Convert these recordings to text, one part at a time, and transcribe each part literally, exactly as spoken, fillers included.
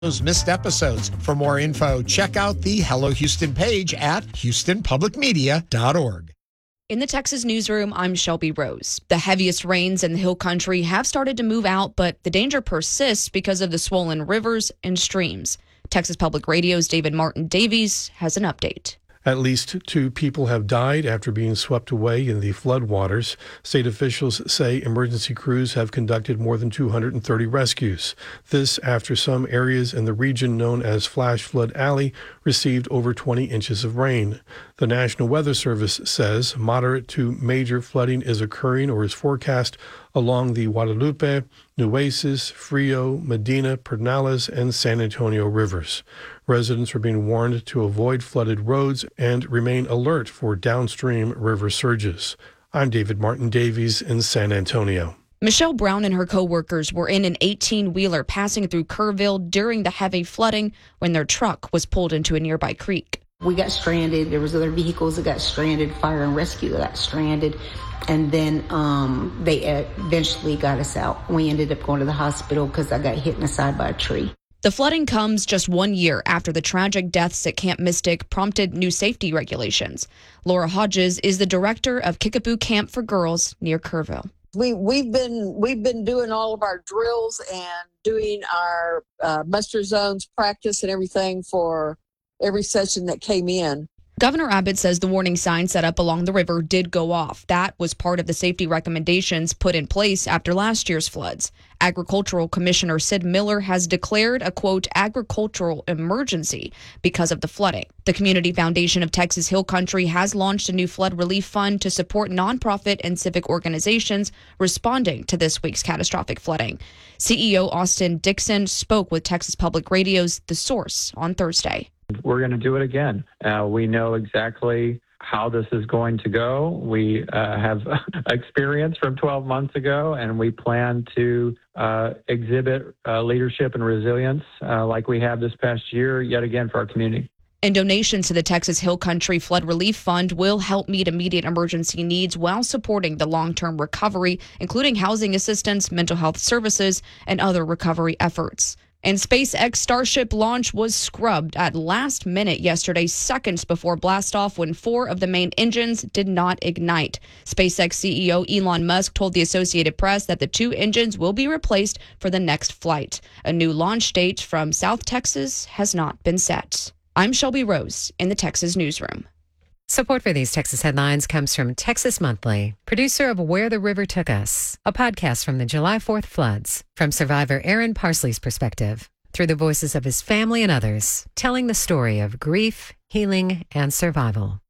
those missed episodes. For more info, check out the Hello Houston page at houston public media dot org. In the Texas newsroom, I'm Shelby Rose. The heaviest rains in the Hill Country have started to move out, but the danger persists because of the swollen rivers and streams. Texas Public Radio's David Martin Davies has an update. At least two people have died after being swept away in the floodwaters. State officials say emergency crews have conducted more than two hundred thirty rescues. This after some areas in the region known as Flash Flood Alley received over twenty inches of rain. The National Weather Service says moderate to major flooding is occurring or is forecast along the Guadalupe, Nueces, Frio, Medina, Pedernales, and San Antonio rivers. Residents are being warned to avoid flooded roads and remain alert for downstream river surges. I'm David Martin Davies in San Antonio. Michelle Brown and her co-workers were in an eighteen-wheeler passing through Kerrville during the heavy flooding when their truck was pulled into a nearby creek. We got stranded. There was other vehicles that got stranded, fire and rescue that got stranded. And then um, they eventually got us out. We ended up going to the hospital because I got hit in the side by a tree. The flooding comes just one year after the tragic deaths at Camp Mystic prompted new safety regulations. Laura Hodges is the director of Kickapoo Camp for Girls near Kerrville. We, we've been we've been doing all of our drills and doing our uh, muster zones practice and everything for every session that came in. Governor Abbott says the warning sign set up along the river did go off. That was part of the safety recommendations put in place after last year's floods. Agricultural Commissioner Sid Miller has declared a, quote, agricultural emergency because of the flooding. The Community Foundation of Texas Hill Country has launched a new flood relief fund to support nonprofit and civic organizations responding to this week's catastrophic flooding. C E O Austin Dixon spoke with Texas Public Radio's The Source on Thursday. We're going to do it again. Uh, we know exactly how this is going to go. We uh, have experience from twelve months ago, and we plan to uh, exhibit uh, leadership and resilience uh, like we have this past year, yet again, for our community. And donations to the Texas Hill Country Flood Relief Fund will help meet immediate emergency needs while supporting the long-term recovery, including housing assistance, mental health services, and other recovery efforts. And SpaceX Starship launch was scrubbed at last minute yesterday, seconds before blastoff, when four of the main engines did not ignite. SpaceX C E O Elon Musk told the Associated Press that the two engines will be replaced for the next flight. A new launch date from South Texas has not been set. I'm Shelby Rose in the Texas Newsroom. Support for these Texas headlines comes from Texas Monthly, producer of Where the River Took Us, a podcast from the July fourth floods, from survivor Aaron Parsley's perspective, through the voices of his family and others, telling the story of grief, healing, and survival.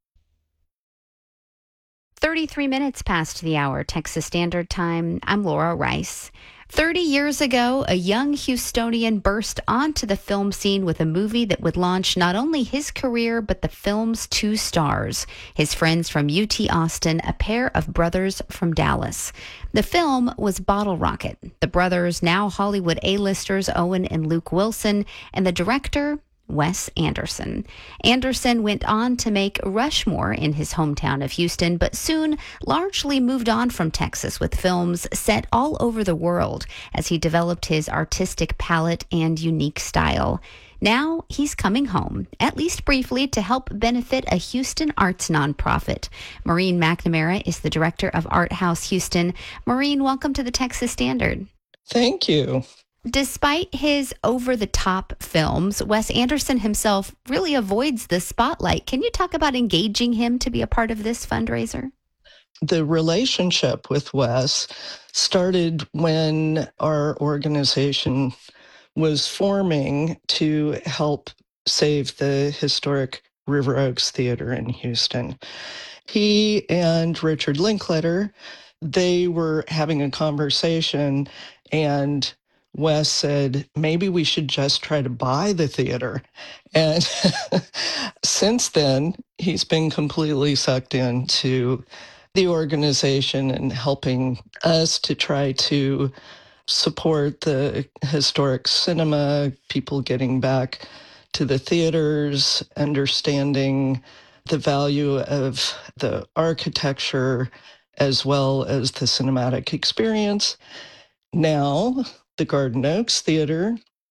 thirty-three minutes past the hour, Texas Standard Time. I'm Laura Rice. thirty years ago, a young Houstonian burst onto the film scene with a movie that would launch not only his career, but the film's two stars, his friends from U T Austin, a pair of brothers from Dallas. The film was Bottle Rocket. The brothers, now Hollywood A-listers Owen and Luke Wilson, and the director, Wes Anderson. Anderson went on to make Rushmore in his hometown of Houston, but soon largely moved on from Texas with films set all over the world as he developed his artistic palette and unique style. Now he's coming home, at least briefly, to help benefit a Houston arts nonprofit. Maureen McNamara is the director of Art House Houston. Maureen, welcome to the Texas Standard. Thank you. Despite his over-the-top films, Wes Anderson himself really avoids the spotlight. Can you talk about engaging him to be a part of this fundraiser? The relationship with Wes started when our organization was forming to help save the historic River Oaks Theater in Houston. He and Richard Linklater, they were having a conversation, and Wes said, maybe we should just try to buy the theater. And since then, he's been completely sucked into the organization and helping us to try to support the historic cinema, people getting back to the theaters, understanding the value of the architecture as well as the cinematic experience. Now, the Garden Oaks Theater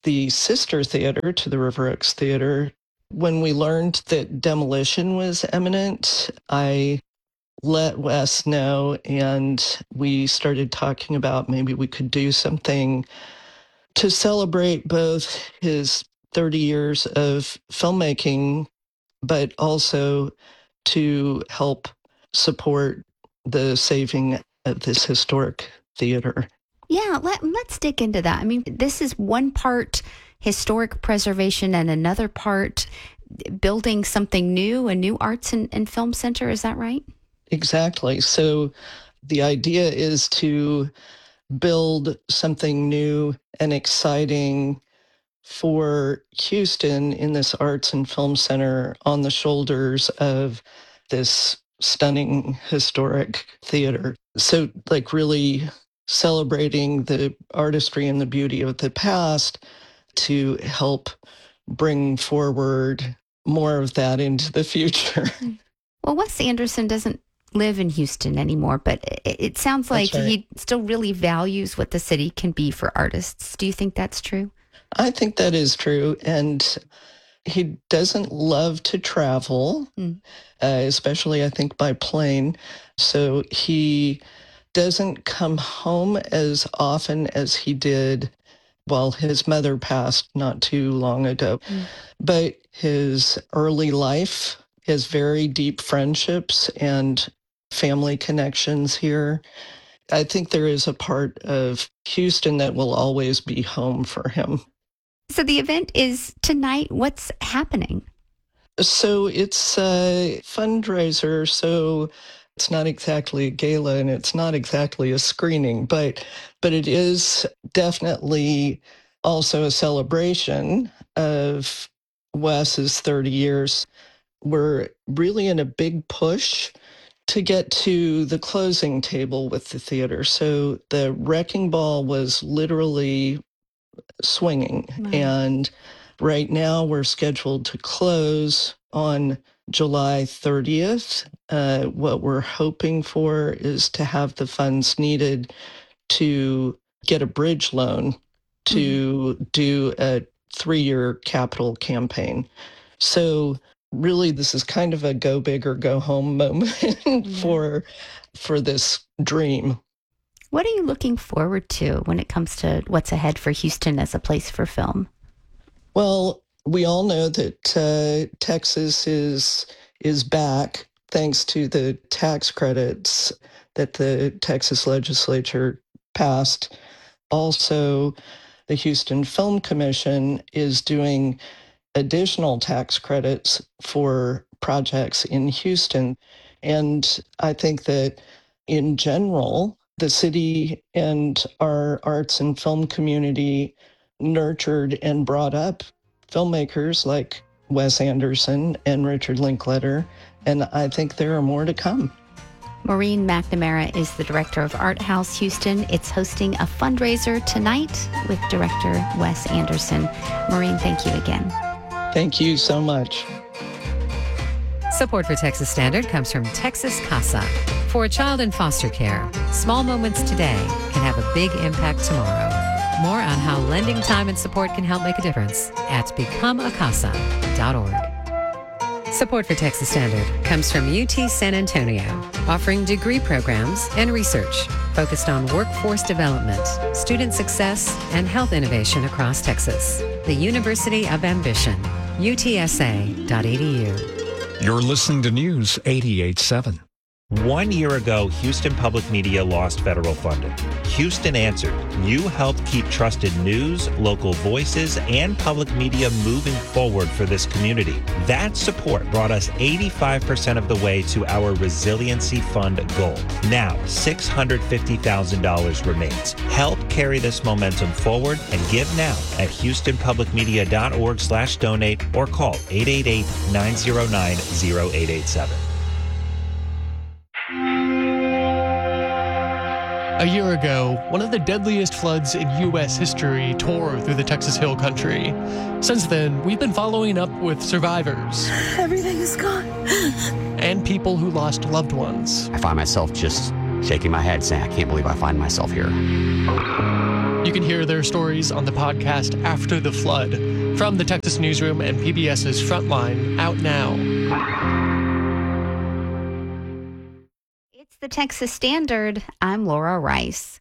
the sister theater to the River Oaks Theater. When we learned that demolition was imminent, I let Wes know, and we started talking about maybe we could do something to celebrate both his thirty years of filmmaking, but also to help support the saving of this historic theater. Yeah, let, let's dig into that. I mean, this is one part historic preservation and another part building something new, a new arts and, and film center. Is that right? Exactly. So the idea is to build something new and exciting for Houston in this arts and film center on the shoulders of this stunning historic theater. So like really celebrating the artistry and the beauty of the past to help bring forward more of that into the future. Well, Wes Anderson doesn't live in Houston anymore, but it, it sounds like right. he still really values what the city can be for artists. Do you think that's true? I think that is true. And he doesn't love to travel, mm. uh, especially I think by plane. So he doesn't come home as often as he did while his mother passed not too long ago. Mm. But his early life, his very deep friendships and family connections here, I think there is a part of Houston that will always be home for him. So the event is tonight. What's happening? So it's a fundraiser. So it's not exactly a gala and it's not exactly a screening, but but it is definitely also a celebration of Wes's thirty years. We're really in a big push to get to the closing table with the theater. So the wrecking ball was literally swinging. Wow. And right now we're scheduled to close on July thirtieth. Uh, what we're hoping for is to have the funds needed to get a bridge loan to mm-hmm. do a three-year capital campaign. So really, this is kind of a go big or go home moment yeah. for for this dream. What are you looking forward to when it comes to what's ahead for Houston as a place for film? Well, we all know that uh, Texas is is back thanks to the tax credits that the Texas legislature passed. Also, the Houston Film Commission is doing additional tax credits for projects in Houston. And I think that in general, the city and our arts and film community nurtured and brought up filmmakers like Wes Anderson and Richard Linklater, and I think there are more to come. Maureen McNamara is the director of Art House Houston. It's hosting a fundraiser tonight with director Wes Anderson. Maureen, thank you again. Thank you so much. Support for Texas Standard comes from Texas Casa. For a child in foster care, small moments today can have a big impact tomorrow. More on how lending time and support can help make a difference at become a casa dot org. Support for Texas Standard comes from U T San Antonio, offering degree programs and research focused on workforce development, student success, and health innovation across Texas. The University of Ambition, U T S A dot E D U. You're listening to News eighty-eight point seven. One year ago, Houston Public Media lost federal funding. Houston answered. You helped keep trusted news, local voices, and public media moving forward for this community. That support brought us eighty-five percent of the way to our Resiliency Fund goal. Now, six hundred fifty thousand dollars remains. Help carry this momentum forward and give now at houston public media dot org slash donate or call eight eight eight, nine zero nine, zero eight eight seven. A year ago, one of the deadliest floods in U S history tore through the Texas Hill Country. Since then, we've been following up with survivors. Everything is gone. And people who lost loved ones. I find myself just shaking my head saying, I can't believe I find myself here. You can hear their stories on the podcast After the Flood from the Texas Newsroom and PBS's Frontline, out now. It's the Texas Standard. I'm Laura Rice.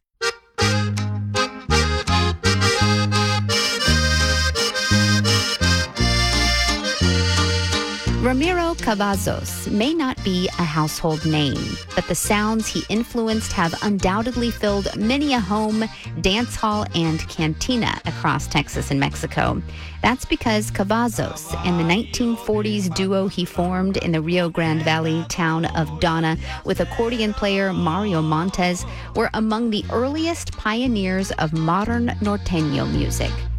Ramiro Cavazos may not be a household name, but the sounds he influenced have undoubtedly filled many a home, dance hall, and cantina across Texas and Mexico. That's because Cavazos and the nineteen forties duo he formed in the Rio Grande Valley town of Donna with accordion player Mario Montes were among the earliest pioneers of modern norteño music.